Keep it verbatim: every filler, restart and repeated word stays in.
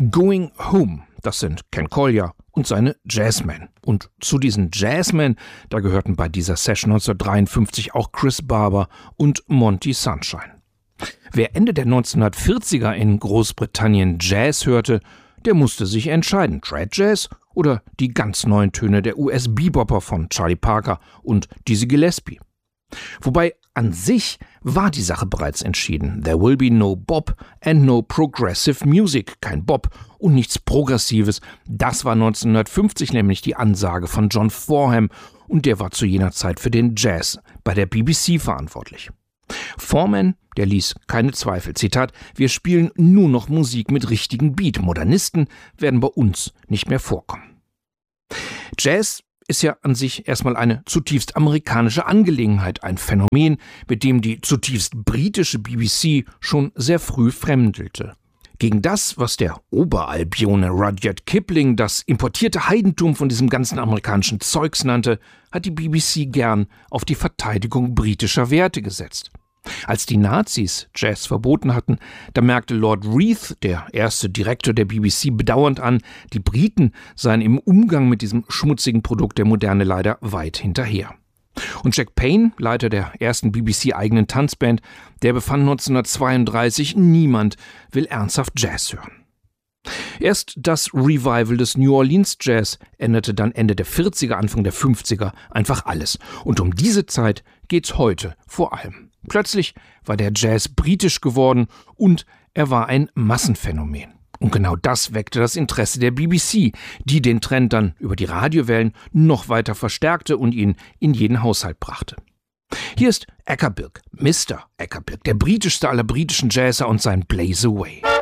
Going Home, das sind Ken Collier und seine Jazzmen. Und zu diesen Jazzmen, da gehörten bei dieser Session neunzehnhundertdreiundfünfzig auch Chris Barber und Monty Sunshine. Wer Ende der neunzehnhundertvierziger in Großbritannien Jazz hörte, der musste sich entscheiden, Trad Jazz oder die ganz neuen Töne der U S-Bebopper von Charlie Parker und Dizzy Gillespie. Wobei an sich war die Sache bereits entschieden. There will be no Bop and no progressive music. Kein Bop und nichts Progressives. Das war neunzehnhundertfünfzig nämlich die Ansage von John Forham und der war zu jener Zeit für den Jazz bei der B B C verantwortlich. Foreman, der ließ keine Zweifel. Zitat, wir spielen nur noch Musik mit richtigen Beat. Modernisten werden bei uns nicht mehr vorkommen. Jazz ist ja an sich erstmal eine zutiefst amerikanische Angelegenheit, ein Phänomen, mit dem die zutiefst britische B B C schon sehr früh fremdelte. Gegen das, was der Oberalbione Rudyard Kipling das importierte Heidentum von diesem ganzen amerikanischen Zeugs nannte, hat die B B C gern auf die Verteidigung britischer Werte gesetzt. Als die Nazis Jazz verboten hatten, da merkte Lord Reith, der erste Direktor der B B C, bedauernd an, die Briten seien im Umgang mit diesem schmutzigen Produkt der Moderne leider weit hinterher. Und Jack Payne, Leiter der ersten B B C-eigenen Tanzband, der befand neunzehnhundertzweiunddreißig, niemand will ernsthaft Jazz hören. Erst das Revival des New Orleans Jazz änderte dann Ende der vierziger, Anfang der fünfziger einfach alles. Und um diese Zeit geht's heute vor allem. Plötzlich war der Jazz britisch geworden und er war ein Massenphänomen. Und genau das weckte das Interesse der B B C, die den Trend dann über die Radiowellen noch weiter verstärkte und ihn in jeden Haushalt brachte. Hier ist Acker Bilk, Mister Acker Bilk, der britischste aller britischen Jazzer und sein Blaze Away.